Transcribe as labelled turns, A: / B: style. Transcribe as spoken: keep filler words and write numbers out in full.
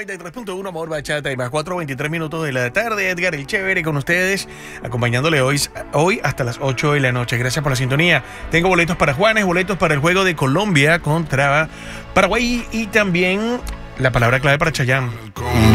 A: noventa y tres punto uno Amor Bachata y más cuatro veintitrés minutos de la tarde. Edgar el Chévere con ustedes, acompañándole hoy, hoy hasta las ocho de la noche. Gracias por la sintonía. Tengo boletos para Juanes, boletos para el juego de Colombia contra Paraguay y también la palabra clave para Chayanne.